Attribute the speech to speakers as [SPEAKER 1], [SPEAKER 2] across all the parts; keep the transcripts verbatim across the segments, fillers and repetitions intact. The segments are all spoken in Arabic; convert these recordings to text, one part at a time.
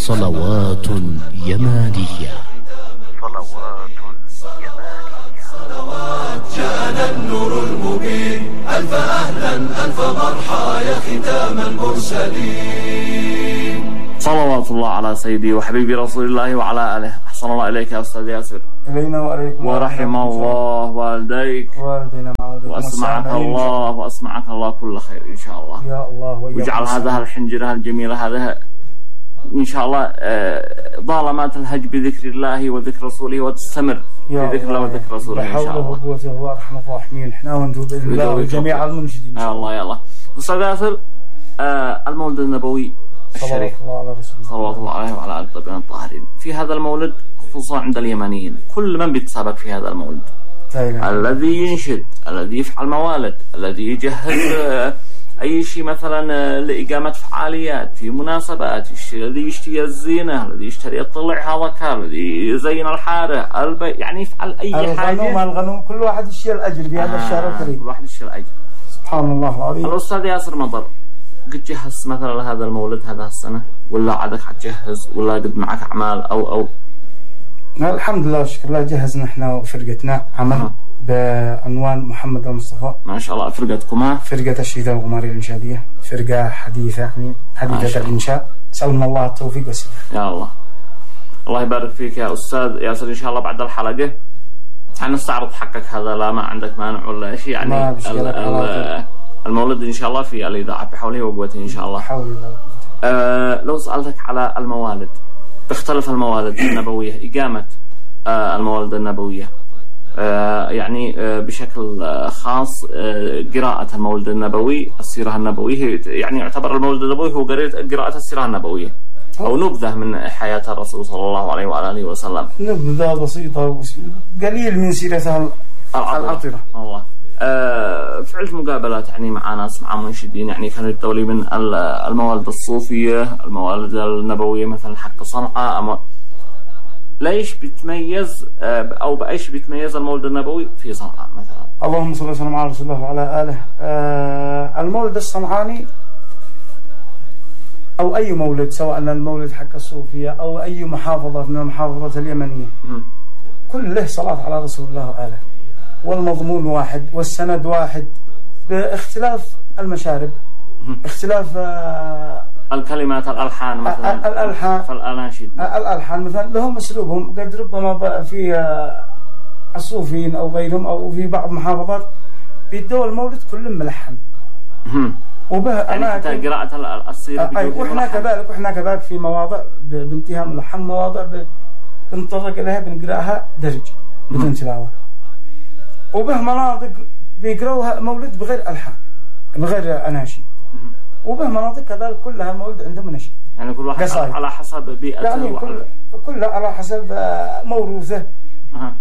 [SPEAKER 1] صلوات يمانية.
[SPEAKER 2] صلوات يمانية. صلوات جاءنا النور المبين، ألف أهلا ألف مرحى يا ختام المرسلين.
[SPEAKER 3] صلوات الله على سيدي وحبيبي رسول الله وعلى آله. أحسن الله إليك يا أستاذ ياسر.
[SPEAKER 4] إلينا وعليكم.
[SPEAKER 3] ورحم الله والديك
[SPEAKER 4] والدينا
[SPEAKER 3] وأسمعك الله وأسمعك الله كل خير إن شاء الله.
[SPEAKER 4] يا الله
[SPEAKER 3] واجعل هذه الحنجرة الجميلة هذه إن شاء الله طالما تلهج بذكر الله وذكر رسوله وتستمر في ذكر الله وذكر رسوله إن شاء الله.
[SPEAKER 4] لا حول ولا قوة إلا بالله أرحم الراحمين. إحنا وأنتم بإذن الله وجميع المنشدين.
[SPEAKER 3] يا الله يا الله. أستاذ ياسر، المولد النبوي الشريف صلوات الله عليه وعلى آله الطيبين الطاهرين، في هذا المولد خصوصا عند اليمنيين كل من بيتسابق في هذا المولد، الذي ينشد، الذي يفعل موالد، الذي يجهز أي شيء مثلا لإقامة فعاليات في مناسبات، الذي يشتري الزينة، الذي يشتري يطلع هذا كار، الذي يزين الحارة، البي... يعني يفعل أي
[SPEAKER 4] الغنوم
[SPEAKER 3] حاجة.
[SPEAKER 4] الغنوم الغنوم كل واحد يشتري الأجر في هذا آه الشهر الكريم.
[SPEAKER 3] كل واحد يشتري الأجر.
[SPEAKER 4] سبحان الله العظيم.
[SPEAKER 3] الأستاذ ياسر مطر، قد جهز مثلا لهذا المولد هذا السنة ولا عادك حتجهز ولا قد معك أعمال أو أو؟
[SPEAKER 4] الحمد لله والشكر لله، جهزنا احنا وفرقتنا عمل أه. بعنوان محمد المصطفى.
[SPEAKER 3] ما شاء الله. فرقتكم
[SPEAKER 4] فرقة الشيدة الغمارية الإنشادية، فرقة حديثة يعني حديثة الإنشاء. سألنا الله التوفيق والسداد.
[SPEAKER 3] يا الله الله يبارك فيك يا أستاذ ياسر. إن شاء الله بعد الحلقة حنستعرض حقك هذا، لا ما عندك مانع ولا شيء يعني.
[SPEAKER 4] ما ال
[SPEAKER 3] المولد إن شاء الله في الإذاعة بحوله وقوته إن شاء الله.
[SPEAKER 4] حول الله.
[SPEAKER 3] أه لو سألتك على الموالد، تختلف الموالد النبوية، إقامة أه الموالد النبوية أه يعني أه بشكل خاص أه قراءة المولد النبوي، السيرة النبوية، يعني يعتبر المولد النبوي هو قراءة السيرة النبوية أو نبذة من حياة الرسول صلى الله عليه وآله وسلم.
[SPEAKER 4] نبذة بسيطة قليل من سيرته العطرة.
[SPEAKER 3] الله. أه فعلت مقابلات يعني مع ناس، مع منشدين يعني كانوا يدوا لي من الموالد الصوفية، الموالد النبوية مثلا حق صنعاء. أما ليش بتميز أو بأيش بيتميز المولد النبوي في صنعاء مثلا؟
[SPEAKER 4] اللهم صل وسلم على رسول الله وعلى آله. أه المولد الصنعاني أو أي مولد، سواء المولد حق الصوفية أو أي محافظة من المحافظات اليمنية، كل له صلاة على رسول الله وآله، والمضمون واحد والسند واحد، باختلاف المشارب، اختلاف آه
[SPEAKER 3] الكلمات، الألحان مثلا.
[SPEAKER 4] الألحان
[SPEAKER 3] فالأناشيد
[SPEAKER 4] الألحان مثلا لهم أسلوبهم، قد ربما في آه الصوفيين أو غيرهم أو في بعض المحافظات بيدوا المولد كل ملحن.
[SPEAKER 3] وبه يعني حتى قراءة السيرة.
[SPEAKER 4] أي وإحنا كذلك، وإحنا كذلك في مواضع بانتهاء ملحن، مواضع بنطرق إليها بنقرأها درج بدون تلاوة، وبه مناطق بيقرأوها مولد بغير ألحان بغير أناشيد، وبه مناطق كذلك كلها مولد عندهم نشيد.
[SPEAKER 3] يعني كل واحد قصائد على حسب بيئته،
[SPEAKER 4] يعني كل كلها على حسب موروثه
[SPEAKER 3] أه.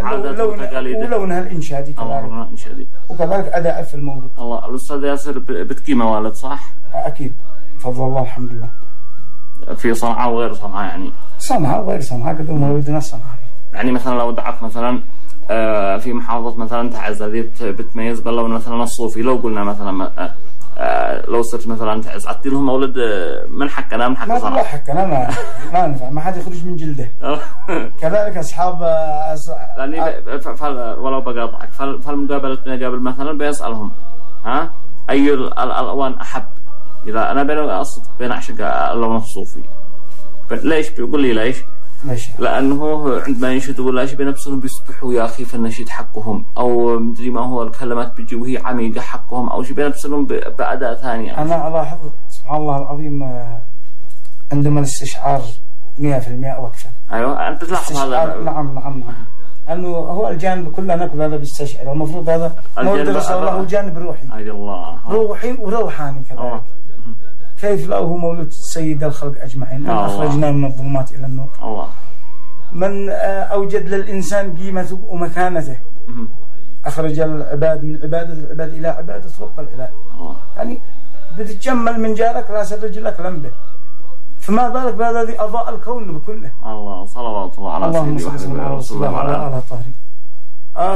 [SPEAKER 4] ولونها الإنشادي كذلك، وكذلك أداء في المولد.
[SPEAKER 3] الله. الأستاذ ياسر بتقي موالد صح؟
[SPEAKER 4] أكيد بفضل الله الحمد لله.
[SPEAKER 3] في صنعاء وغير صنعاء يعني؟
[SPEAKER 4] صنعاء وغير صنعاء قد مولدنا صنعاء.
[SPEAKER 3] يعني مثلا لو دعك مثلا آه في محافظة مثلا تعز، هذه بتميز باللون مثلا الصوفي، لو قلنا مثلا آه آه لو صرت مثلا تعز عطي لهم مولد من حقنا، من حق
[SPEAKER 4] صنعاء. ما حقنا، ما ما ينفع، ما حد يخرج من جلده. كذلك أصحاب
[SPEAKER 3] يعني ولو بقاطعك، فالمقابلة قبل مثلا بيسألهم ها أي الألوان أحب، إذا أنا بين الصدق بين أعشق اللون الصوفي. ليش؟ بيقول لي ليش؟
[SPEAKER 4] ماشي.
[SPEAKER 3] لأنه عندما ينشدوا ولا شيء بنفسهم بيصبحوا يا أخي في النشيد حقهم، أو مدري ما هو الكلمات بيجي وهي عميقة حقهم، أو شيء بنفسهم بأداء ثاني. يعني.
[SPEAKER 4] أنا ألاحظ سبحان الله العظيم عندما الاستشعار مئة في المئة وأكثر.
[SPEAKER 3] أيوة أنت تلاحظ هذا.
[SPEAKER 4] نعم نعم نعم. أنه هو الجانب كلنا كلنا بيستشعر، المفروض هذا مولد رسول الله هو جانب روحي.
[SPEAKER 3] أي الله.
[SPEAKER 4] روحي وروحاني كذلك. كيف لا هو مولد سيد الخلق أجمعين، أخرجنا من الظلمات إلى النور.
[SPEAKER 3] الله.
[SPEAKER 4] من أوجد للإنسان قيمته ومكانته، أخرج العباد من عبادة العباد إلى عبادة رب العباد.
[SPEAKER 3] الله.
[SPEAKER 4] يعني بتتجمل من جارك لا سرج لك لنبه، فما بالك بهذا الذي أضاء الكون بكله.
[SPEAKER 3] الله. صلوات الله على سيدي وحبيبي رسول الله وعلى آله الطاهرين.